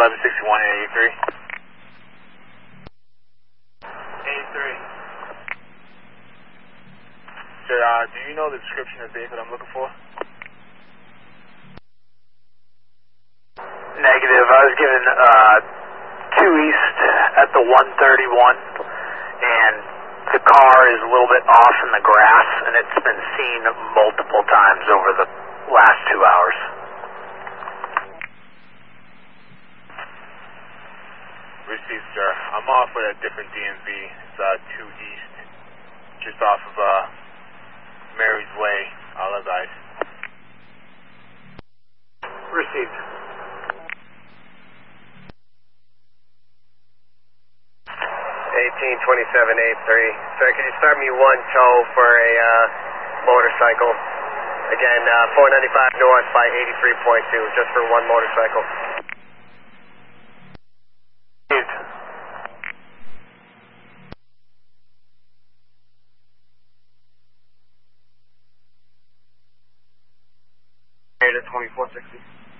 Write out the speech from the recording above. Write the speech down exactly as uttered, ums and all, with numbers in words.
eleven sixty-one eighty-three. eighty-three. Sir, uh, do you know the description of the vehicle I'm looking for? Negative. I was given uh, two east at the one thirty-one, and the car is a little bit off in the grass, and it's been seen multiple times over the last two hours. Received, sir. I'm off with a different D M V. It's uh, two east, just off of uh, Mary's Way, Olive Ice. Received. eighteen twenty-seven eighty-three. Sir, could you start me one tow for a uh, motorcycle? Again, uh, four ninety-five north by eighty-three point two, just for one motorcycle. twenty-four sixty.